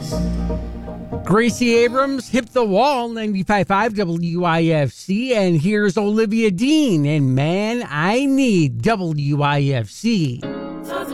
Gracie Abrams, Hit the Wall, 95.5 WIFC. And here's Olivia Dean and Man I Need, WIFC.